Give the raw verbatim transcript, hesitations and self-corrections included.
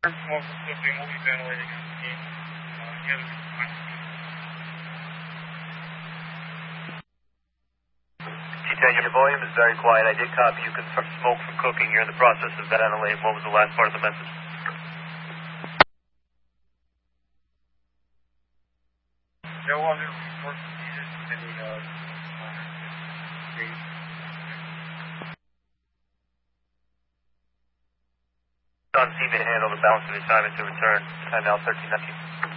Smoke flipping, we'll be ventilating on the team. Uh, the other response team. G ten, your volume is very quiet. I did copy you confirm smoke from cooking. You're in the process of ventilating. What was the last part of the message? No other reports needed. Any, uh, On scene to handle the balance of the assignment to return. Time now thirteen nineteen.